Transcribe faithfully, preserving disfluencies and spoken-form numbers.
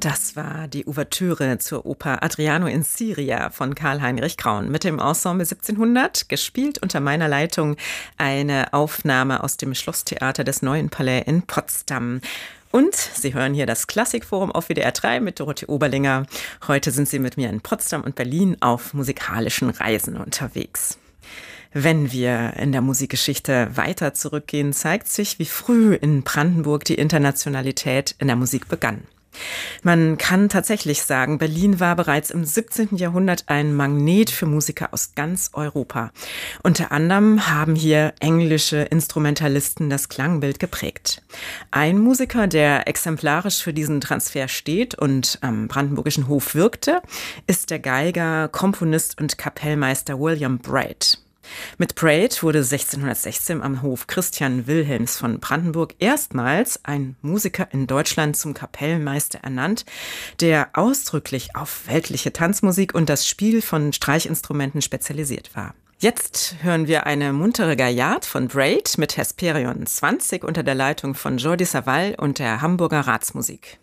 Das war die Ouvertüre zur Oper Adriano in Siria von Karl-Heinrich Kraun mit dem Ensemble siebzehnhundert, gespielt unter meiner Leitung, eine Aufnahme aus dem Schlosstheater des Neuen Palais in Potsdam. Und Sie hören hier das Klassikforum auf W D R drei mit Dorothee Oberlinger. Heute sind Sie mit mir in Potsdam und Berlin auf musikalischen Reisen unterwegs. Wenn wir in der Musikgeschichte weiter zurückgehen, zeigt sich, wie früh in Brandenburg die Internationalität in der Musik begann. Man kann tatsächlich sagen, Berlin war bereits im siebzehnten Jahrhundert ein Magnet für Musiker aus ganz Europa. Unter anderem haben hier englische Instrumentalisten das Klangbild geprägt. Ein Musiker, der exemplarisch für diesen Transfer steht und am Brandenburgischen Hof wirkte, ist der Geiger, Komponist und Kapellmeister William Braid. Mit Braid wurde sechzehnhundertsechzehn am Hof Christian Wilhelms von Brandenburg erstmals ein Musiker in Deutschland zum Kapellmeister ernannt, der ausdrücklich auf weltliche Tanzmusik und das Spiel von Streichinstrumenten spezialisiert war. Jetzt hören wir eine muntere Gaillard von Braid mit Hesperion zwanzig unter der Leitung von Jordi Savall und der Hamburger Ratsmusik.